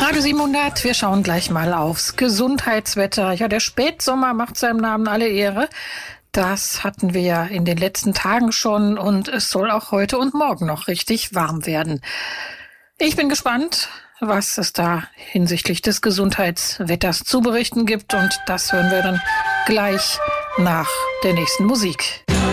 Radio 700, wir schauen gleich mal aufs Gesundheitswetter. Ja, der Spätsommer macht seinem Namen alle Ehre. Das hatten wir ja in den letzten Tagen schon und es soll auch heute und morgen noch richtig warm werden. Ich bin gespannt, was es da hinsichtlich des Gesundheitswetters zu berichten gibt, und das hören wir dann gleich nach der nächsten Musik.